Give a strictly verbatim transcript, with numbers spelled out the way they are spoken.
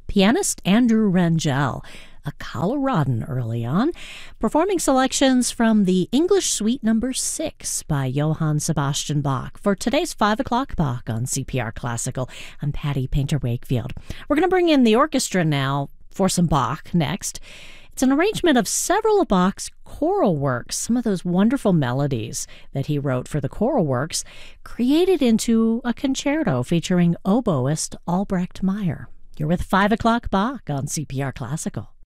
pianist Andrew Rangel, a Coloradan early on, performing selections from the English Suite Number six by Johann Sebastian Bach for today's five o'clock Bach on C P R Classical. I'm Patty Painter-Wakefield. We're going to bring in the orchestra now for some Bach next. It's an arrangement of several of Bach's choral works, some of those wonderful melodies that he wrote for the choral works, created into a concerto featuring oboist Albrecht Meyer. You're with five o'clock Bach on C P R Classical.